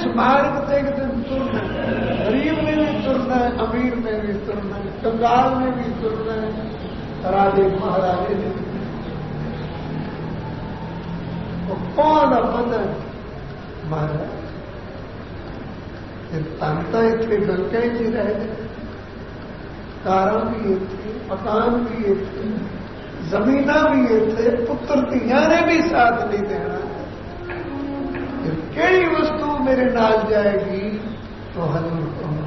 मार्ग से एक दिन तुरना, गरीब ने भी तुरना है, अमीर ने भी तुरना है, कंगाल ने भी तुरना है, राजे महाराजे ने भी। तो कौन अपन महाराज तंता इतने गंगे जी रह गए, कारण भी ये थे, मकान भी ये थे, जमीना भी ये थे, पुत्र धिया ने भी साथ नहीं देना। फिर कई वस्तु मेरे नाल जाएगी तो हजूर को